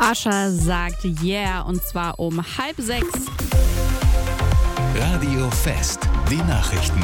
Usher sagt Yeah und zwar um 5:30. Radio Fest, die Nachrichten.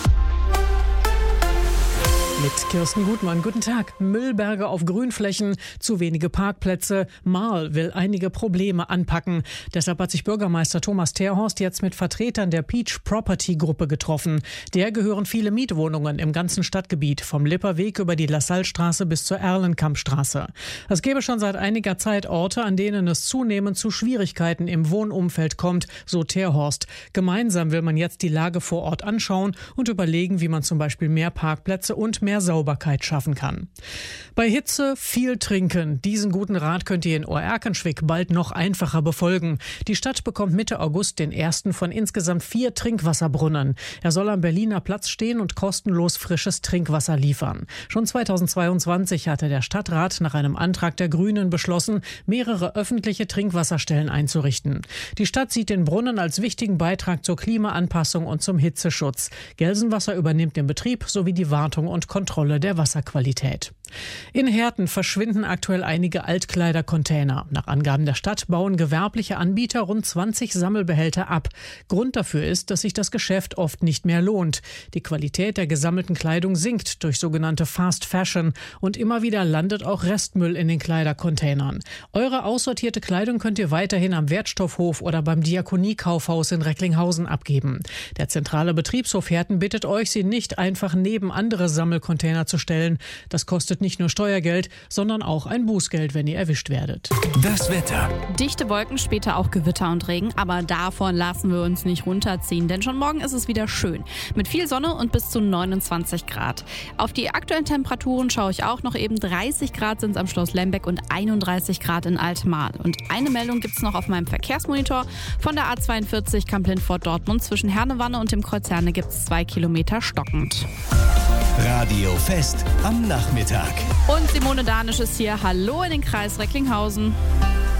Mit Kirsten Gutmann. Guten Tag. Müllberge auf Grünflächen, zu wenige Parkplätze. Marl will einige Probleme anpacken. Deshalb hat sich Bürgermeister Thomas Terhorst jetzt mit Vertretern der Peach Property Gruppe getroffen. Der gehören viele Mietwohnungen im ganzen Stadtgebiet, vom Lipperweg über die Lassallestraße bis zur Erlenkampstraße. Es gäbe schon seit einiger Zeit Orte, an denen es zunehmend zu Schwierigkeiten im Wohnumfeld kommt, so Terhorst. Gemeinsam will man jetzt die Lage vor Ort anschauen und überlegen, wie man zum Beispiel mehr Parkplätze und mehr Sauberkeit schaffen kann. Bei Hitze viel trinken. Diesen guten Rat könnt ihr in Oerkenschwick bald noch einfacher befolgen. Die Stadt bekommt Mitte August den ersten von insgesamt 4 Trinkwasserbrunnen. Er soll am Berliner Platz stehen und kostenlos frisches Trinkwasser liefern. Schon 2022 hatte der Stadtrat nach einem Antrag der Grünen beschlossen, mehrere öffentliche Trinkwasserstellen einzurichten. Die Stadt sieht den Brunnen als wichtigen Beitrag zur Klimaanpassung und zum Hitzeschutz. Gelsenwasser übernimmt den Betrieb sowie die Wartung und Kontrolle der Wasserqualität. In Herten verschwinden aktuell einige Altkleidercontainer. Nach Angaben der Stadt bauen gewerbliche Anbieter rund 20 Sammelbehälter ab. Grund dafür ist, dass sich das Geschäft oft nicht mehr lohnt. Die Qualität der gesammelten Kleidung sinkt durch sogenannte Fast Fashion und immer wieder landet auch Restmüll in den Kleidercontainern. Eure aussortierte Kleidung könnt ihr weiterhin am Wertstoffhof oder beim Diakonie-Kaufhaus in Recklinghausen abgeben. Der zentrale Betriebshof Herten bittet euch, sie nicht einfach neben andere Sammelcontainer zu stellen. Das kostet nicht nur Steuergeld, sondern auch ein Bußgeld, wenn ihr erwischt werdet. Das Wetter. Dichte Wolken, später auch Gewitter und Regen, aber davon lassen wir uns nicht runterziehen, denn schon morgen ist es wieder schön. Mit viel Sonne und bis zu 29 Grad. Auf die aktuellen Temperaturen schaue ich auch noch eben. 30 Grad sind es am Schloss Lembeck und 31 Grad in Altmarl. Und eine Meldung gibt es noch auf meinem Verkehrsmonitor. Von der A42 Kamp-Lindfort-Dortmund zwischen Hernewanne und dem Kreuz Herne gibt es 2 Kilometer stockend. Radio Fest am Nachmittag. Und Simone Danisch ist hier. Hallo in den Kreis Recklinghausen.